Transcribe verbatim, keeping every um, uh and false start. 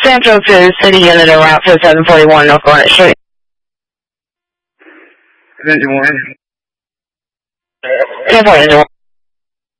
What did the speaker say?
Central to City Unit en route for seven forty-one North Garnet Street. Engine one. ten forty-one.